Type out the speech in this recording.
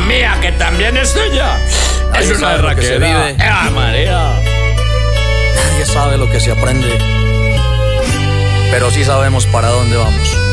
mía, que también es tuya. Nadie Es una sabe lo que se raquera. vive. María! Nadie sabe lo que se aprende, pero sí sabemos para dónde vamos.